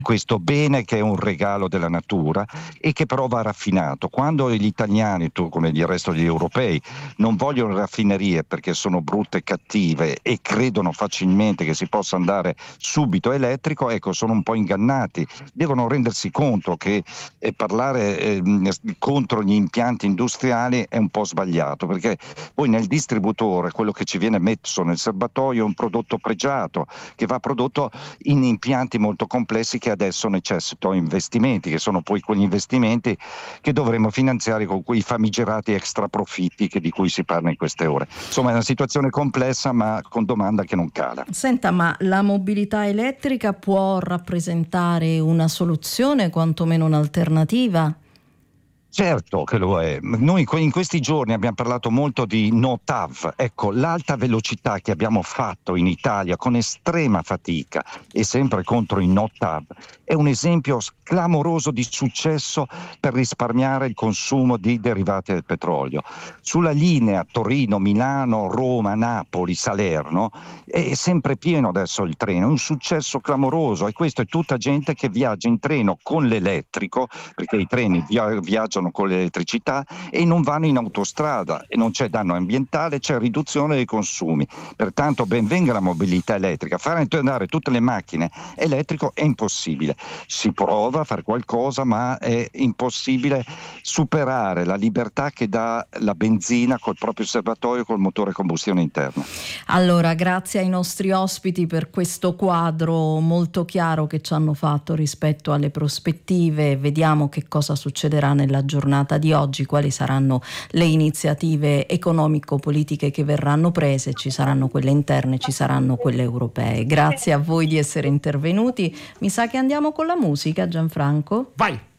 questo bene che è un regalo della natura e che però va raffinato. Quando gli italiani, tu come il resto degli europei, non vogliono raffinerie perché sono brutte e cattive e credono facilmente che si possa andare subito a elettrico, ecco, sono un po' ingannati. Devono rendersi conto che parlare contro gli impianti industriali è un po' sbagliato, perché poi nel distributore quello che ci viene messo nel serbatoio è un prodotto pregiato che va prodotto in impianti molto complessi che adesso necessitano investimenti, che sono poi quegli investimenti che dovremo finanziare con quei famigerati extra profitti di cui si parla in queste ore. Insomma, è una situazione complessa ma con domanda che non cala. Senta, ma la mobilità elettrica può rappresentare una soluzione, quantomeno un'alternativa? Certo che lo è. Noi in questi giorni abbiamo parlato molto di NOTAV. Ecco, l'alta velocità che abbiamo fatto in Italia con estrema fatica e sempre contro i NOTAV è un esempio clamoroso di successo per risparmiare il consumo di derivati del petrolio. Sulla linea Torino, Milano, Roma, Napoli, Salerno è sempre pieno adesso il treno, è un successo clamoroso, e questo è tutta gente che viaggia in treno con l'elettrico, perché i treni viaggiano con l'elettricità e non vanno in autostrada e non c'è danno ambientale, c'è riduzione dei consumi. Pertanto ben venga la mobilità elettrica. Fare andare tutte le macchine elettrico è impossibile. Si prova a fare qualcosa, ma è impossibile superare la libertà che dà la benzina col proprio serbatoio col motore a combustione interna. Allora, grazie ai nostri ospiti per questo quadro molto chiaro che ci hanno fatto rispetto alle prospettive. Vediamo che cosa succederà nella giornata di oggi, quali saranno le iniziative economico-politiche che verranno prese. Ci saranno quelle interne, ci saranno quelle europee. Grazie a voi di essere intervenuti. Mi sa che andiamo con la musica, Gianfranco. Vai!